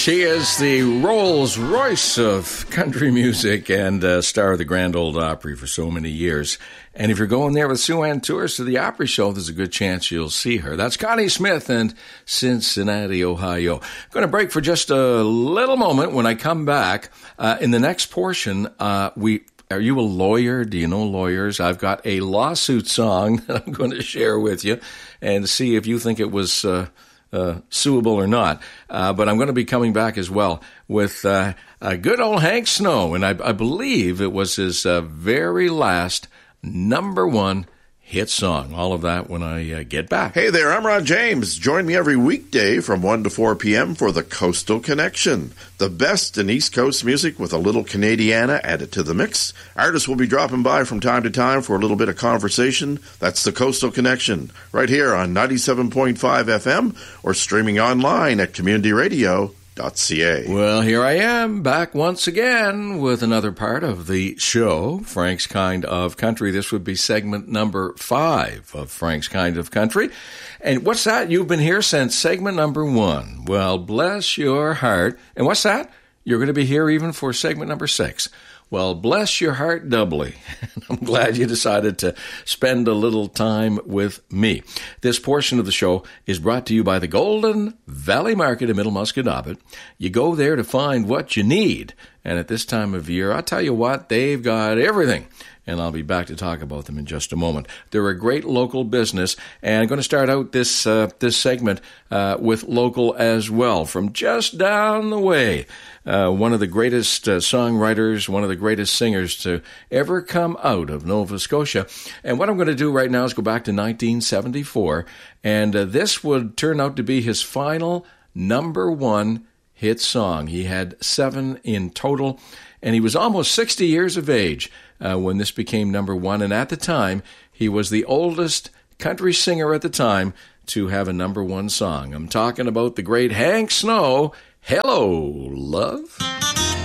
She is the Rolls Royce of country music and star of the Grand Ole Opry for so many years. And if you're going there with Sue Ann Tours to the Opry show, there's a good chance you'll see her. That's Connie Smith in Cincinnati, Ohio. Going to break for just a little moment. When I come back, in the next portion, are you a lawyer? Do you know lawyers? I've got a lawsuit song that I'm going to share with you and see if you think it was suable or not. But I'm going to be coming back as well with good old Hank Snow. And I believe it was his very last number one hit song. All of that when I get back. Hey there, I'm Ron James. Join me every weekday from 1 to 4 p.m. for the Coastal Connection. The best in East Coast music with a little Canadiana added to the mix. Artists will be dropping by from time to time for a little bit of conversation. That's the Coastal Connection, right here on 97.5 FM or streaming online at communityradio.ca. Well, here I am, back once again with another part of the show, Frank's Kind of Country. This would be segment number 5 of Frank's Kind of Country. And what's that? You've been here since segment number 1. Well, bless your heart. And what's that? You're going to be here even for segment number 6. Well, bless your heart doubly. I'm glad you decided to spend a little time with me. This portion of the show is brought to you by the Golden Valley Market in Middle Musquodoboit. You go there to find what you need. And at this time of year, I'll tell you what, they've got everything. And I'll be back to talk about them in just a moment. They're a great local business, and I'm going to start out this segment with local as well, from just down the way. One of the greatest songwriters, one of the greatest singers to ever come out of Nova Scotia. And what I'm going to do right now is go back to 1974, and this would turn out to be his final number one hit song. He had 7 in total, and he was almost 60 years of age when this became number one. And at the time, he was the oldest country singer at the time to have a number one song. I'm talking about the great Hank Snow. Hello, love.